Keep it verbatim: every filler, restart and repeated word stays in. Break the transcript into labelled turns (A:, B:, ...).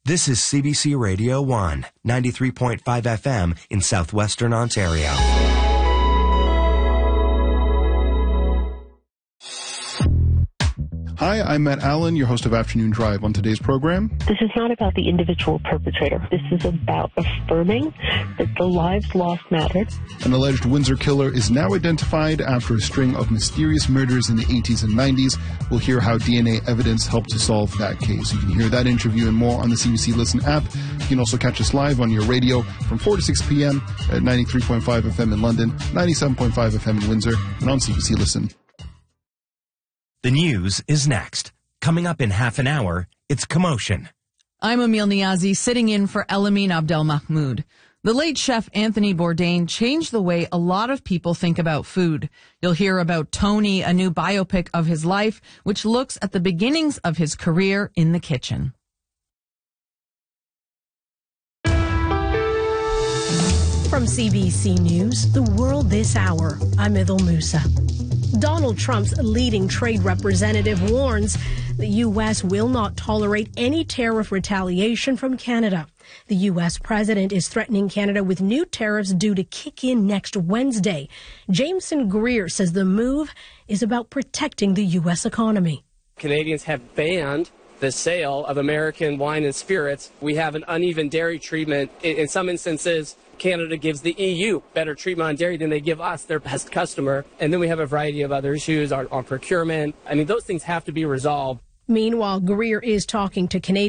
A: This is C B C Radio one, ninety-three point five F M in southwestern Ontario.
B: Hi, I'm Matt Allen, your host of Afternoon Drive. On today's program,
C: this is not about the individual perpetrator. This is about affirming that the lives lost mattered.
B: An alleged Windsor killer is now identified after a string of mysterious murders in the eighties and nineties. We'll hear how D N A evidence helped to solve that case. You can hear that interview and more on the C B C Listen app. You can also catch us live on your radio from four to six p.m. at ninety-three point five F M in London, ninety-seven point five F M in Windsor, and on C B C Listen.
A: The news is next. Coming up in half an hour, it's Commotion.
D: I'm Emil Niazi, sitting in for Elamine Abdelmahmoud. The late chef Anthony Bourdain changed the way a lot of people think about food. You'll hear about Tony, a new biopic of his life, which looks at the beginnings of his career in the kitchen.
E: From C B C News, The World This Hour, I'm Idil Musa. Donald Trump's leading trade representative warns the U S will not tolerate any tariff retaliation from Canada. The U S president is threatening Canada with new tariffs due to kick in next Wednesday. Jameson Greer says the move is about protecting the U S economy.
F: Canadians have banned the sale of American wine and spirits. We have an uneven dairy treatment. In some instances, Canada gives the E U better treatment on dairy than they give us, their best customer. And then we have a variety of other issues on, on procurement. I mean, those things have to be resolved.
E: Meanwhile, Greer is talking to Canadians